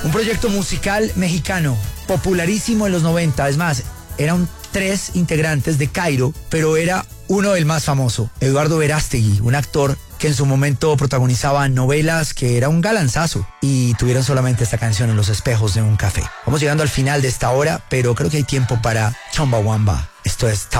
Un proyecto musical mexicano, popularísimo en los 90. Es más, eran 3 integrantes de Cairo, pero era uno el más famoso, Eduardo Verástegui, un actor que en su momento protagonizaba novelas, que era un galanzazo, y tuvieron solamente esta canción en los espejos de un café. Vamos llegando al final de esta hora, pero creo que hay tiempo para Chumbawamba. Esto es